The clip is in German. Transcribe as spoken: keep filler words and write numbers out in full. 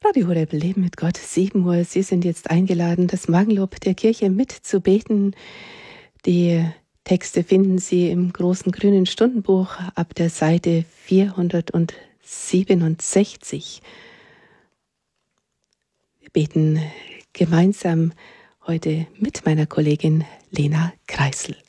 Radio Horeb Leben mit Gott, sieben Uhr. Sie sind jetzt eingeladen, das Morgenlob der Kirche mitzubeten. Die Texte finden Sie im großen grünen Stundenbuch ab der Seite vierhundertsiebenundsechzig. Wir beten gemeinsam heute mit meiner Kollegin Lena Kreisel.